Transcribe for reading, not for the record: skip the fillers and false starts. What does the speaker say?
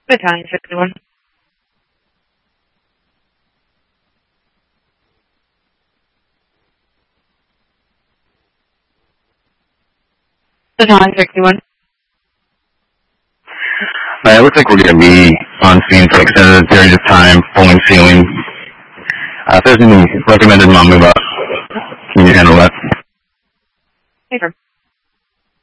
Battalion 61. Battalion 61. It looks like we're going to be on scene for extended period of time, pulling ceiling. If there's any recommended move up, can you handle that?